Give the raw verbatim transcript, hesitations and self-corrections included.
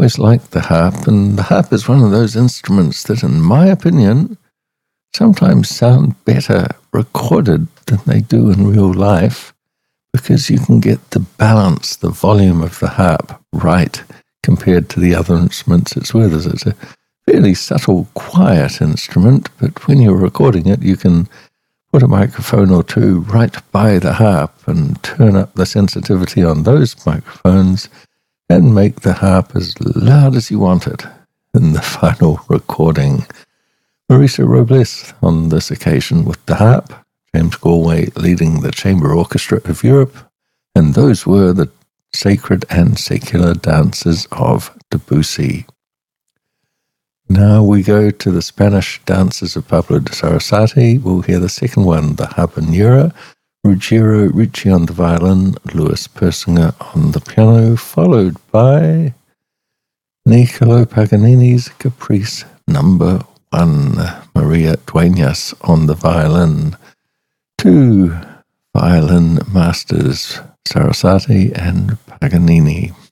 always liked the harp, and the harp is one of those instruments that, in my opinion, sometimes sound better recorded than they do in real life, because you can get the balance, the volume of the harp right compared to the other instruments it's with. It's a fairly subtle, quiet instrument, but when you're recording it, you can put a microphone or two right by the harp and turn up the sensitivity on those microphones and make the harp as loud as you want it in the final recording. Mauricio Robles on this occasion with the harp, James Galway leading the Chamber Orchestra of Europe, and those were the Sacred and Secular Dances of Debussy. Now we go to the Spanish dances of Pablo de Sarasate. We'll hear the second one, the Habanera, Ruggiero Ricci on the violin, Louis Persinger on the piano, followed by Niccolo Paganini's Caprice Number One, Maria Dueñas on the violin, two violin masters, Sarasate and Paganini.